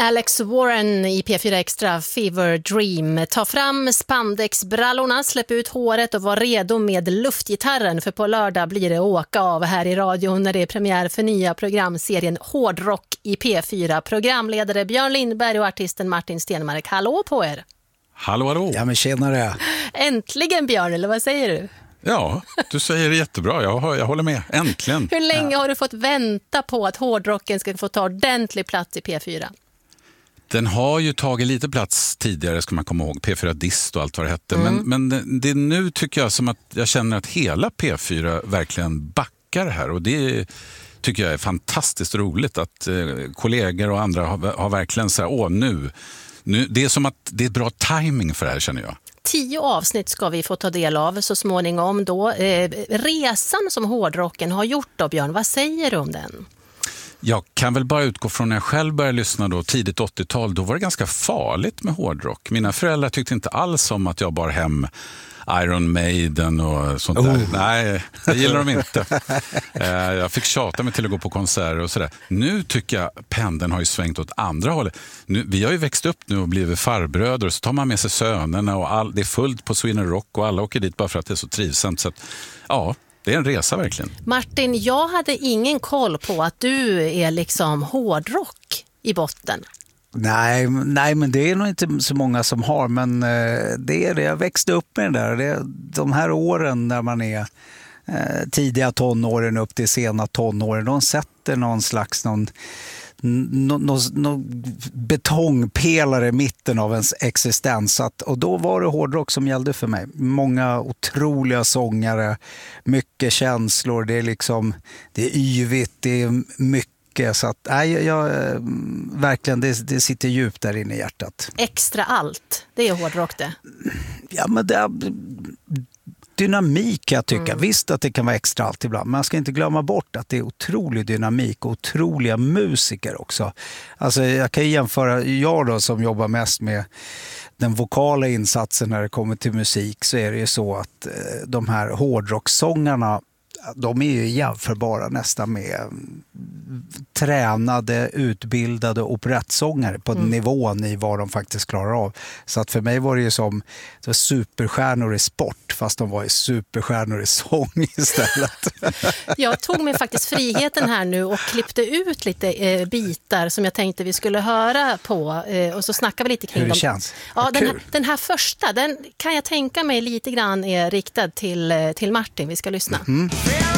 Alex Warren i P4 Extra, Fever Dream. Ta fram spandexbrallorna, släpp ut håret och var redo med luftgitarren, för på lördag blir det åka av här i radion när det är premiär för nya programserien Hårdrock i P4. Programledare Björn Lindberg och artisten Martin Stenmark. Hallå på er! Hallå, hallå! Ja, men tjenare! Äntligen Björn, eller vad säger du? Ja, du säger det jättebra. Jag håller med. Äntligen. Hur länge har du fått vänta på att hårdrocken ska få ta ordentlig plats i P4? Den har ju tagit lite plats tidigare, ska man komma ihåg. P4 Dist och allt vad det hette. Men det nu tycker jag som att jag känner att hela P4 verkligen backar här. Och det tycker jag är fantastiskt roligt att kollegor och andra har verkligen så här, nu. Det är som att det är bra timing för det här, känner jag. 10 avsnitt ska vi få ta del av så småningom då. Resan som hårdrocken har gjort då, Björn, vad säger du om den? Jag kan väl bara utgå från när jag själv började lyssna då, tidigt 80-tal, då var det ganska farligt med hårdrock. Mina föräldrar tyckte inte alls om att jag bar hem Iron Maiden och sånt där. Nej, det gillar de inte. Jag fick tjata mig till att gå på konserter och sådär. Nu tycker jag pendeln har ju svängt åt andra hållet. Vi har ju växt upp nu och blivit farbröder, och så tar man med sig sönerna och det är fullt på Sweden Rock och alla åker dit bara för att det är så trivsamt. Så att, ja, det är en resa verkligen. Martin, jag hade ingen koll på att du är liksom hårdrock i botten. Nej, men det är nog inte så många som har, men det är det. Jag växte upp med det där. De här åren när man är tidiga tonåren upp till sena tonåren, de sätter någon slags någon betongpelare i mitten av ens existens. Och då var det hårdrock som gällde för mig. Många otroliga sångare, mycket känslor, det är yvigt, det är mycket. Så att, verkligen, det sitter djupt där inne i hjärtat. Extra allt, det är hårdrock det. Ja, men det är dynamik, jag tycker. Visst att det kan vara extra allt ibland, men man ska inte glömma bort att det är otrolig dynamik och otroliga musiker också. Alltså, jag kan jämföra, jag då som jobbar mest med den vokala insatsen när det kommer till musik, så är det ju så att de här hårdrocksångarna, de är ju jämförbara nästan med tränade, utbildade operettsångare på nivån i vad de faktiskt klarar av. Så att för mig var det ju som superstjärnor i sport, fast de var ju superstjärnor i sång istället. Jag tog mig faktiskt friheten här nu och klippte ut lite bitar som jag tänkte vi skulle höra på, och så snackar vi lite kring hur det dem. Känns. Ja, den här första, den kan jag tänka mig lite grann är riktad till Martin. Vi ska lyssna.